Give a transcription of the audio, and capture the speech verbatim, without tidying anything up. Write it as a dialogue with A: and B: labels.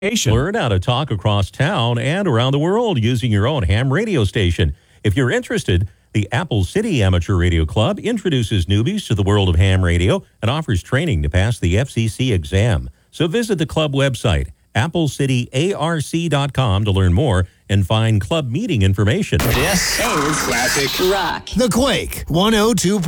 A: Learn how to talk across town and around the world using your own ham radio station. If you're interested, the Apple City Amateur Radio Club introduces newbies to the world of ham radio and offers training to pass the F C C exam. So visit the club website, apple city A R C dot com, to learn more and find club meeting information.
B: This is
C: Classic
B: Rock.
C: The Quake one oh two.